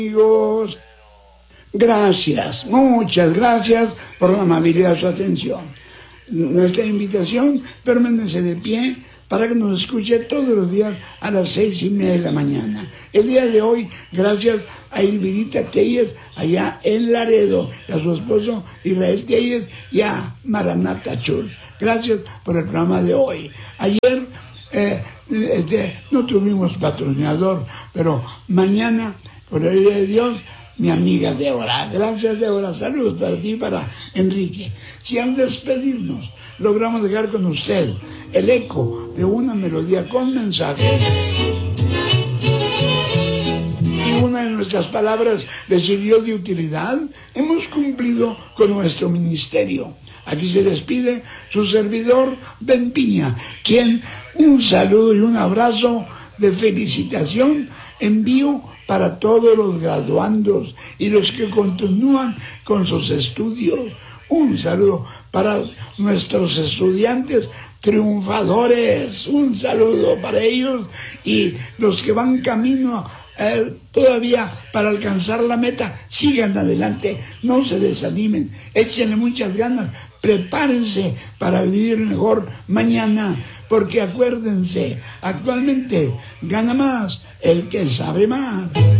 Amigos, gracias, muchas gracias por la amabilidad de su atención. Nuestra invitación permanece de pie para que nos escuche todos los días a las 6:30 de la mañana. El día de hoy, gracias a Elvirita Telles, allá en Laredo, y a su esposo Israel Telles y a Maranata Church. Gracias por el programa de hoy. Ayer no tuvimos patrocinador, pero mañana, por el día de Dios, mi amiga Débora. Gracias, Débora. Saludos para ti y para Enrique. Si al despedirnos logramos dejar con usted el eco de una melodía con mensaje y una de nuestras palabras le sirvió de utilidad, hemos cumplido con nuestro ministerio. Aquí se despide su servidor Ben Piña, quien un saludo y un abrazo de felicitación envío para todos los graduandos y los que continúan con sus estudios. Un saludo para nuestros estudiantes triunfadores, un saludo para ellos y los que van camino todavía para alcanzar la meta, sigan adelante, no se desanimen, échenle muchas ganas, prepárense para vivir mejor mañana, porque acuérdense, actualmente gana más el que sabe más.